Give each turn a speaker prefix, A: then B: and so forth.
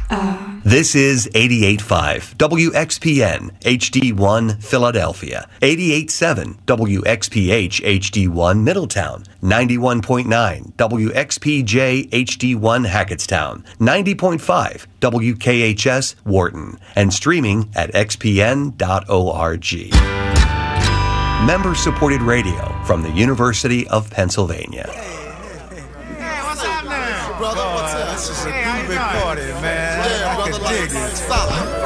A: This is 88.5 WXPN HD1 Philadelphia, 88.7 WXPH HD1 Middletown, 91.9 WXPJ HD1 Hackettstown, 90.5 WKHS Wharton, and streaming at xpn.org. Member-supported radio from the University of Pennsylvania.
B: Hey, what's up now?
C: Brother, what's up?
B: This is a groovy party, man.
C: Yeah,
B: I
C: brother,
B: can dig
C: like,
B: it.
C: stop.